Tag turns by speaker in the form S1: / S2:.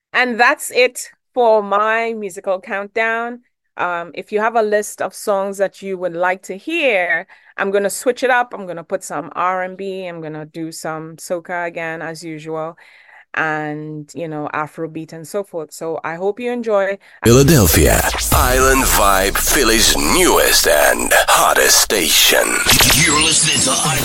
S1: And that's it for my musical countdown. If you have a list of songs that you would like to hear, I'm gonna switch it up. I'm gonna put some R&B. I'm gonna do some soca again as usual, and Afrobeat and so forth. So I hope you enjoy.
S2: Philadelphia. Island Vibe, Philly's newest and hottest station. You're listening to